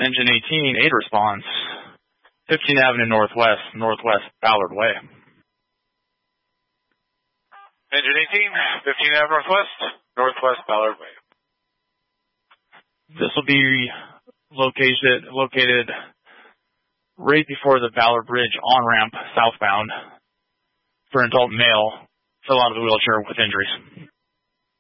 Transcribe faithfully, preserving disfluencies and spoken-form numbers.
Engine eighteen, aid response. fifteenth Avenue Northwest, Northwest Ballard Way. Engine eighteen, fifteenth Avenue Northwest, Northwest Ballard Way. This will be located located right before the Ballard Bridge on-ramp southbound for an adult male fell out of the wheelchair with injuries.